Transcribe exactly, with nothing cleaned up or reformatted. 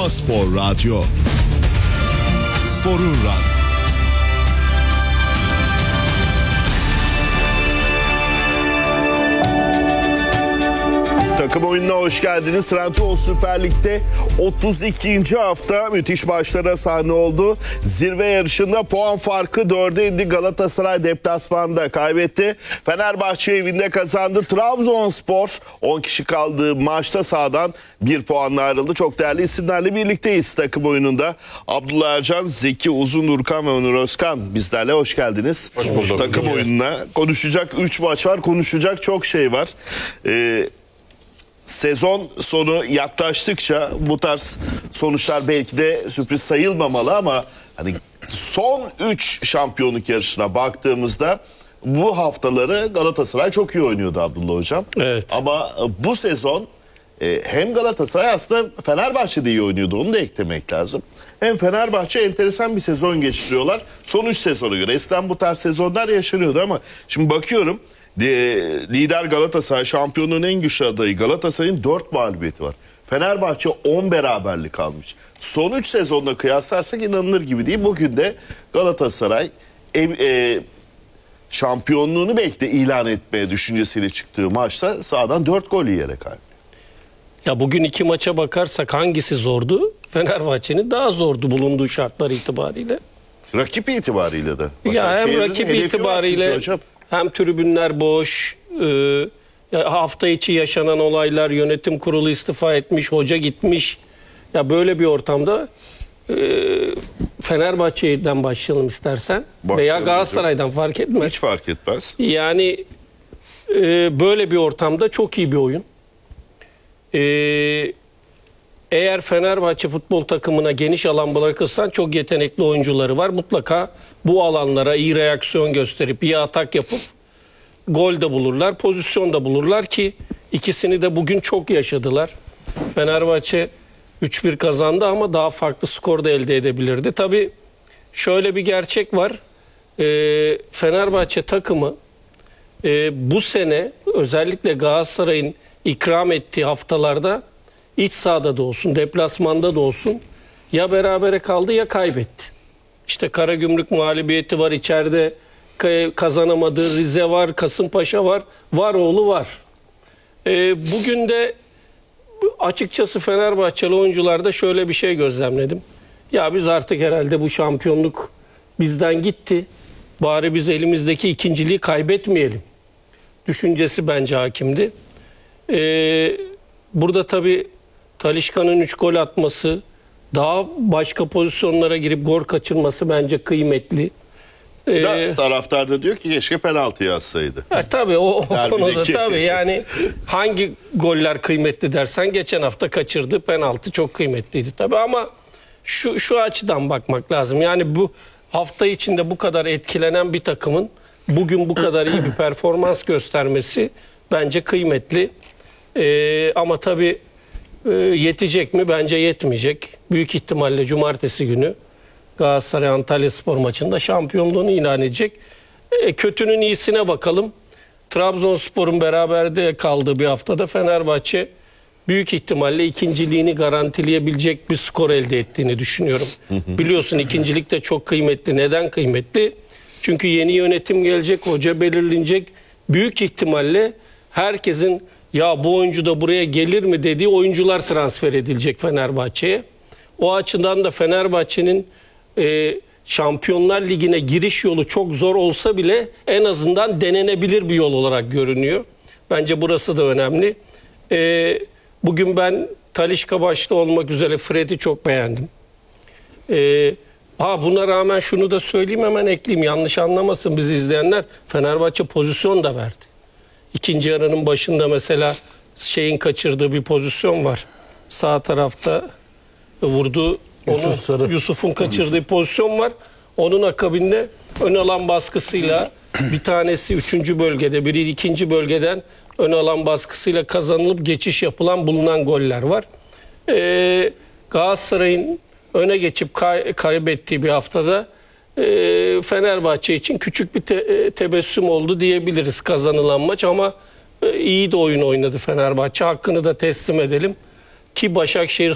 Spor Radyo. Sporun Radyo. Takım oyununa hoş geldiniz. Trendyol Süper Lig'de otuz ikinci hafta müthiş maçlara sahne oldu. Zirve yarışında puan farkı dörde indi. Galatasaray deplasmanda kaybetti. Fenerbahçe evinde kazandı. Trabzonspor on kişi kaldığı maçta sahadan bir puanla ayrıldı. Çok değerli isimlerle birlikteyiz takım oyununda. Abdullah Ercan, Zeki Uzun, Urkan ve Onur Özkan bizlerle hoş geldiniz. Hoş bulduk. Takım Evet. oyununa konuşacak üç maç var. Konuşacak çok şey var. Ee, Sezon sonu yaklaştıkça bu tarz sonuçlar belki de sürpriz sayılmamalı ama hani son üç şampiyonluk yarışına baktığımızda bu haftaları Galatasaray çok iyi oynuyordu Abdullah Hocam. Evet. Ama bu sezon e, hem Galatasaray aslında Fenerbahçe de iyi oynuyordu, onu da eklemek lazım. Hem Fenerbahçe enteresan bir sezon geçiriyorlar. Son üç sezona göre. Eskiden bu tarz sezonlar yaşanıyordu ama şimdi bakıyorum. Lider Galatasaray, şampiyonluğun en güçlü adayı Galatasaray'ın dört mağlubiyeti var. Fenerbahçe on beraberlik almış. Son üç sezonla kıyaslarsak inanılır gibi değil. Bugün de Galatasaray ev, e, şampiyonluğunu belki de ilan etmeye düşüncesiyle çıktığı maçta sahadan dört gol yiyerek kaybetti. Ya bugün iki maça bakarsak hangisi zordu? Fenerbahçe'nin daha zordu bulunduğu şartlar itibariyle. Rakip itibariyle de. Ya hem rakip itibariyle hem tribünler boş, e, ya hafta içi yaşanan olaylar, yönetim kurulu istifa etmiş, hoca gitmiş. Ya böyle bir ortamda e, Fenerbahçe'den başlayalım istersen. Başlayalım veya Galatasaray'dan hocam. Fark etmez. Hiç fark etmez. Yani e, böyle bir ortamda çok iyi bir oyun. E, eğer Fenerbahçe futbol takımına geniş alan bırakırsan çok yetenekli oyuncuları var. Mutlaka bu alanlara iyi reaksiyon gösterip iyi atak yapıp gol de bulurlar, pozisyon da bulurlar ki ikisini de bugün çok yaşadılar. Fenerbahçe üç bir kazandı ama daha farklı skor da elde edebilirdi. Tabii şöyle bir gerçek var. Ee, Fenerbahçe takımı e, bu sene özellikle Galatasaray'ın ikram ettiği haftalarda İç sahada da olsun, deplasmanda da olsun ya berabere kaldı ya kaybetti. İşte Karagümrük mağlubiyeti var, içeride kazanamadığı Rize var, Kasımpaşa var, Varoğlu var. Ee, bugün de açıkçası Fenerbahçeli oyuncularda şöyle bir şey gözlemledim. Ya biz artık herhalde bu şampiyonluk bizden gitti. Bari biz elimizdeki ikinciliği kaybetmeyelim düşüncesi bence hakimdi. Ee, burada tabii Talisca'nın üç gol atması, daha başka pozisyonlara girip gol kaçırması bence kıymetli. Ee, da, taraftar da diyor ki keşke penaltı yazsaydı. E, tabii o, o konuda tabii yani hangi goller kıymetli dersen geçen hafta kaçırdı, penaltı çok kıymetliydi tabii ama şu şu açıdan bakmak lazım. Yani bu hafta içinde bu kadar etkilenen bir takımın bugün bu kadar iyi bir performans göstermesi bence kıymetli. Ee, ama tabii yetecek mi? Bence yetmeyecek. Büyük ihtimalle cumartesi günü Galatasaray Antalyaspor maçında şampiyonluğunu ilan edecek. E, kötünün iyisine bakalım. Trabzonspor'un beraberde kaldığı bir haftada Fenerbahçe büyük ihtimalle ikinciliğini garantileyebilecek bir skor elde ettiğini düşünüyorum. Biliyorsun ikincilik de çok kıymetli. Neden kıymetli? Çünkü yeni yönetim gelecek, hoca belirlenecek. Büyük ihtimalle herkesin ya bu oyuncu da buraya gelir mi dediği oyuncular transfer edilecek Fenerbahçe'ye. O açıdan da Fenerbahçe'nin e, Şampiyonlar Ligi'ne giriş yolu çok zor olsa bile en azından denenebilir bir yol olarak görünüyor. Bence burası da önemli. E, bugün ben Talisca başta olmak üzere Fred'i çok beğendim. E, ha buna rağmen şunu da söyleyeyim, hemen ekleyeyim, yanlış anlamasın bizi izleyenler. Fenerbahçe pozisyon da verdi. İkinci yarının başında mesela şeyin kaçırdığı bir pozisyon var. Sağ tarafta vurduğu Yusuf Yusuf'un kaçırdığı Yusuf. pozisyon var. Onun akabinde ön alan baskısıyla bir tanesi üçüncü bölgede, biri ikinci bölgeden ön alan baskısıyla kazanılıp geçiş yapılan bulunan goller var. Ee, Galatasaray'ın öne geçip kay- kaybettiği bir haftada e, Fenerbahçe için küçük bir te- e, tebessüm oldu diyebiliriz kazanılan maç ama e, iyi de oyun oynadı Fenerbahçe. Hakkını da teslim edelim ki Başakşehir